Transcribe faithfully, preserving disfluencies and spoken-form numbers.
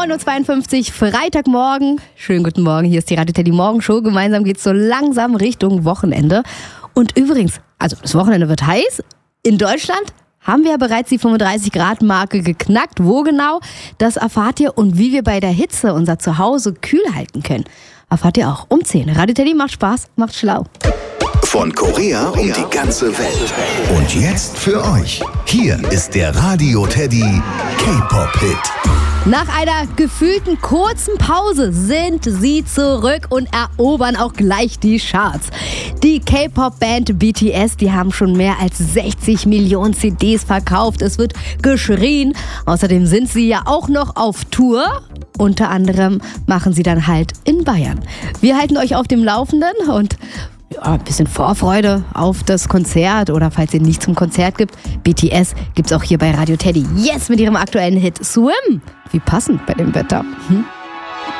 neun Uhr zweiundfünfzig, Freitagmorgen. Schönen guten Morgen, hier ist die Radio Teddy Morgenshow. Gemeinsam geht's so langsam Richtung Wochenende. Und übrigens, also das Wochenende wird heiß. In Deutschland haben wir ja bereits die fünfunddreißig Grad Marke geknackt. Wo genau? Das erfahrt ihr und wie wir bei der Hitze unser Zuhause kühl halten können. Erfahrt ihr auch um zehn. Radio Teddy macht Spaß, macht schlau. Von Korea um die ganze Welt. Und jetzt für euch. Hier ist der Radio Teddy K-Pop-Hit. Nach einer gefühlten kurzen Pause sind sie zurück und erobern auch gleich die Charts. Die K-Pop-Band B T S, die haben schon mehr als sechzig Millionen C Ds verkauft. Es wird geschrien. Außerdem sind sie ja auch noch auf Tour. Unter anderem machen sie dann Halt in Bayern. Wir halten euch auf dem Laufenden und ja, ein bisschen Vorfreude auf das Konzert oder falls ihr nicht zum Konzert gibt, B T S gibt's auch hier bei Radio Teddy. Yes, mit ihrem aktuellen Hit Swim. Wie passend bei dem Wetter. Hm?